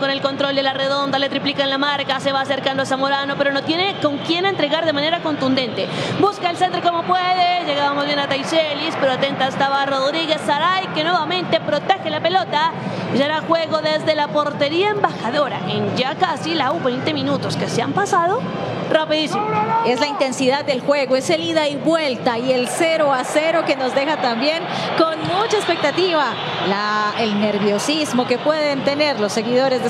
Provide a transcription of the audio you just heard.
con el control de la redonda, le triplican la marca, se va acercando a Zamorano, pero no tiene con quién entregar de manera contundente. Busca el centro como puede, llegábamos bien a Taichelis, pero atenta estaba Rodríguez Saray, que nuevamente protege la pelota. Y será juego desde la portería embajadora, en ya casi la 20 minutos que se han pasado rapidísimo. Es la intensidad del juego, es el ida y vuelta y el 0-0 que nos deja también con mucha expectativa el nerviosismo que pueden tener los seguidores de